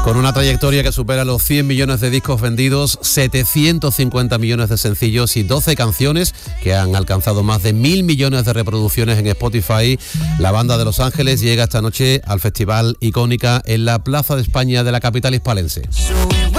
Con una trayectoria que supera los 100 millones de discos vendidos, 750 millones de sencillos y 12 canciones que han alcanzado más de 1.000 millones de reproducciones en Spotify, la banda de Los Ángeles llega esta noche al Festival Icónica en la Plaza de España de la capital hispalense.